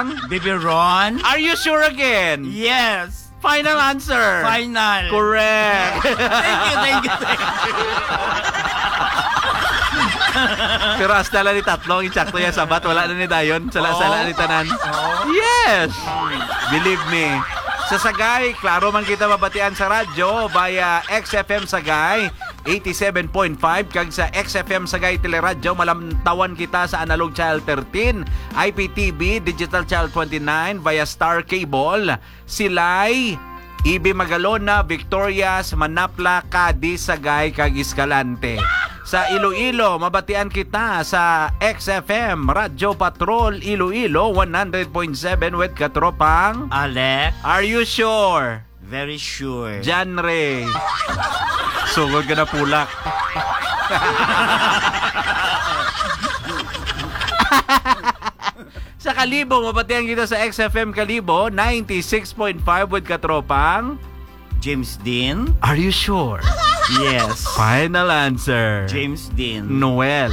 Biberon? Are you sure again? Yes. Final answer. Final. Correct. Thank you. Pero hasta lang ni tatlong insakto yan sabat. Wala na ni Dayon. Sala ni Tanan. Yes. Believe me. Sa Sagay, klaro man kita mabatian sa radyo via XFM Sagay 87.5 kag sa XFM Sagay Teleradyo malamtawan kita sa Analog Channel 13, IPTV Digital Channel 29 via Star Cable, Silay, Ibi Magalona, Victorias, Manapla, Cadiz, Sagay kag Escalante. Sa Iloilo, mabatian kita sa XFM Radyo Patrol Iloilo 100.7 with katropang Alec? Are you sure? Very sure. John Ray. Sugod ka na pulak. Sa Kalibo, mabatian kita sa XFM Kalibo 96.5 with katropang James Dean? Are you sure? Yes. Final answer. James Dean. Noel.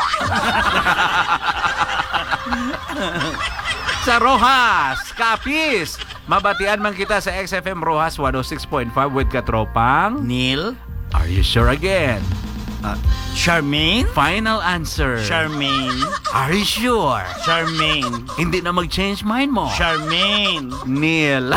Sa Rojas, Capiz, mabatian man kita sa XFM Rojas 106.5 with katropang Neil? Are you sure again? Charmaine? Final answer. Charmaine? Are you sure? Charmaine? Hindi na mag-change mind mo. Charmaine? Neil.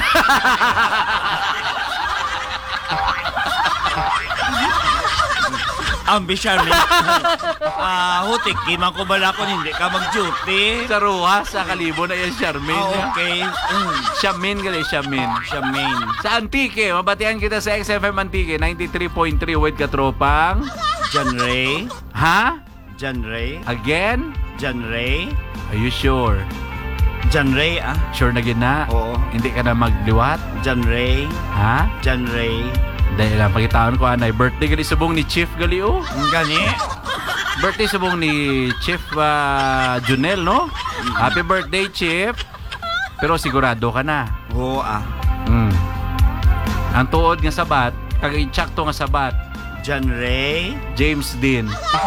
Ambi Charmaine. Hutik, iman ko bala ko hindi ka mag-duty. Sa Rojas, sa Kalibo na yan, Charmaine. Okay. Charmaine gali, Charmaine. Charmaine. Sa Antique, mabatian kita sa XFM Antique 93.3 with katropang John Ray? Ha? John Ray? Again? John Ray? Are you sure? John Ray, Sure na gina? Oo. Hindi ka na magliwat? John Ray? Ha? John Ray? Dahil lang, pakitaan ko anay. Birthday gali subong ni Chief gali, oh. Ang gani? Birthday subong ni Chief Junel, no? Happy birthday, Chief. Pero sigurado ka na. Oo, Ang tuod nga sabat, kag-insakto nga sabat, John Ray? James Dean.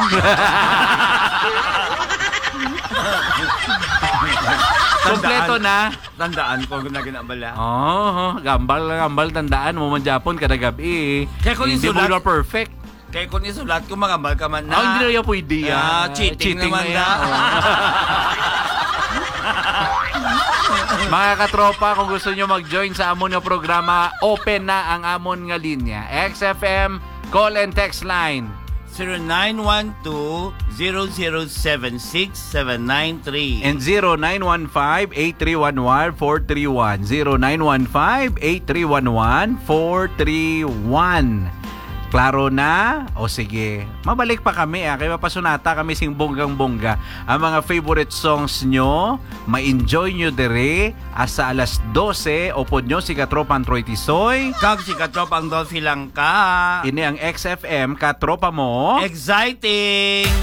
Kompleto na. Tandaan ko na ginabala. Gambal tandaan mo man Japon kada gabi. Kaya kung hindi mo isulat- na perfect. Kaya kung isulat ko magambal ka man na. Hindi na yan pwede yan. Cheating naman na na. yan. Mga katropa, kung gusto nyo mag-join sa amon nga programa, open na ang amon nga linya. XFM call and text line 0912-0076-793 and 0915-8311-431 0915-8311-431. Klaro na? O sige, mabalik pa kami kaya mapasunata kami sing bonggang-bongga ang mga favorite songs nyo, ma-enjoy nyo dire asa alas 12 o pod nyo si Katropang Troy Tisoy kag si Katropang Dolphy lang ka. ini ang XFM Katropa mo. Exciting!